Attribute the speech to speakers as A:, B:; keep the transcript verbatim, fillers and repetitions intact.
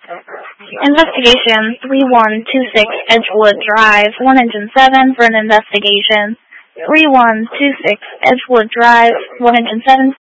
A: Investigation three one two six Edgewood Drive, one engine seven for an investigation. three one two six Edgewood Drive, one engine seven